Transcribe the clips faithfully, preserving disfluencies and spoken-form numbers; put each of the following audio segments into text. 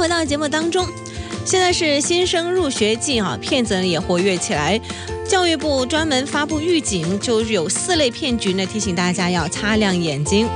回到节目当中，现在是新生入学季啊，骗子也活跃起来。教育部专门发布预警，就是有四类骗局呢，提醒大家要擦亮眼睛。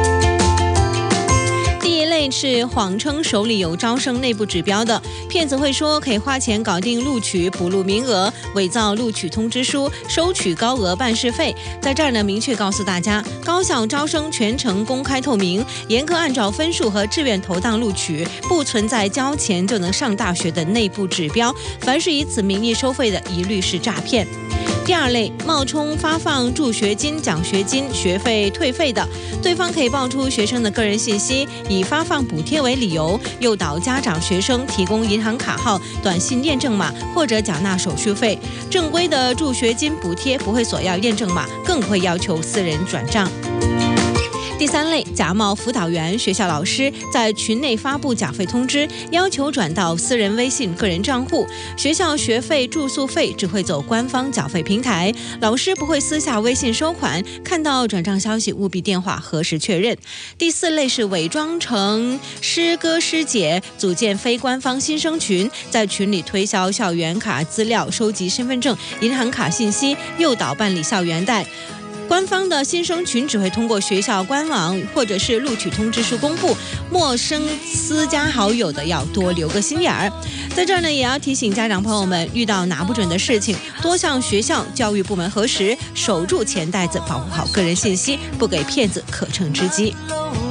第一类是谎称手里有招生内部指标的，骗子会说可以花钱搞定录取，补录名额，伪造录取通知书，收取高额办事费。在这儿呢，明确告诉大家，高校招生全程公开透明，严格按照分数和志愿投档录取，不存在交钱就能上大学的内部指标。凡是以此名义收费的，一律是诈骗。第二类，冒充发放助学金、奖学金、学费退费的，对方可以爆出学生的个人信息，以发放补贴为理由，诱导家长、学生提供银行卡号、短信验证码或者缴纳手续费。正规的助学金补贴不会索要验证码，更不会要求私人转账。第三类，假冒辅导员、学校老师在群内发布缴费通知，要求转到私人微信个人账户，学校学费、住宿费只会走官方缴费平台，老师不会私下微信收款，看到转账消息务必电话核实确认。第四类是伪装成师哥师姐，组建非官方新生群，在群里推销校园卡资料，收集身份证、银行卡信息，诱导办理校园贷。官方的新生群只会通过学校官网或者是录取通知书公布，陌生私加好友的要多留个心眼儿。在这儿呢，也要提醒家长朋友们，遇到拿不准的事情，多向学校教育部门核实，守住钱袋子，保护好个人信息，不给骗子可乘之机。